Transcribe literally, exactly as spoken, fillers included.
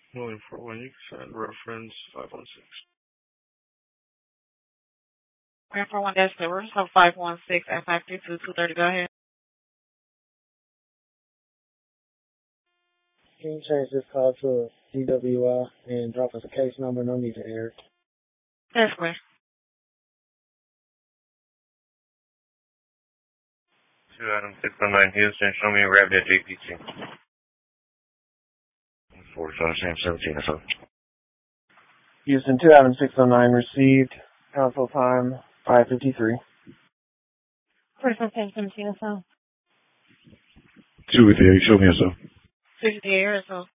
Moving for when you can send reference five one six. Grant for one dash zero, so five one six at five three two two thirty. Go ahead. Can you change this call to a D W I and drop us a case number? No need to air it. That's clear. Two Adam six oh nine Houston, show me a rabbit at J P T. forty-five Sam seventeen or so. Houston, two Adam six oh nine received. Council time five fifty-three. forty-five Sam seventeen or so. two fifty-eight, show me or so. sixty-eight or so.